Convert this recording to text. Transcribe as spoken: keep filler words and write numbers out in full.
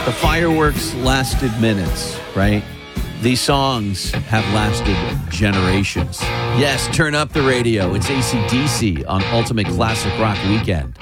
The fireworks lasted minutes, right? These songs have lasted generations. Yes, turn up the radio. It's A C D C on Ultimate Classic Rock Weekend.